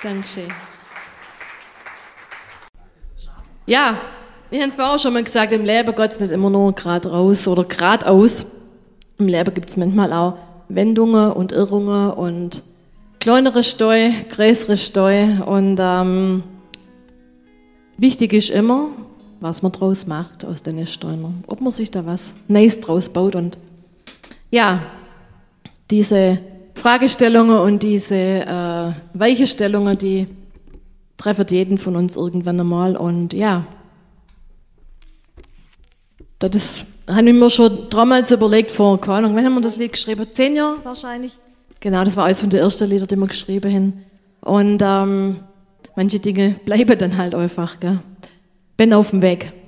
Dankeschön. Ja, wir haben es vorher auch schon mal gesagt, im Leben geht es nicht immer nur gerade raus oder geradeaus. Im Leben gibt es manchmal auch Wendungen und Irrungen und kleinere Steu, größere Steu. Und wichtig ist immer, was man draus macht aus den Steinen. Ob man sich da was Neues draus baut. Und ja, diese Fragestellungen und diese Weichenstellungen, die treffen jeden von uns irgendwann einmal. Und ja, das habe ich mir schon damals überlegt, vor, keine Ahnung, wann haben wir das Lied geschrieben? 10 Jahre wahrscheinlich. Genau, das war eines von den ersten Lieder, die wir geschrieben haben. Und manche Dinge bleiben dann halt einfach. Gell? Bin auf dem Weg.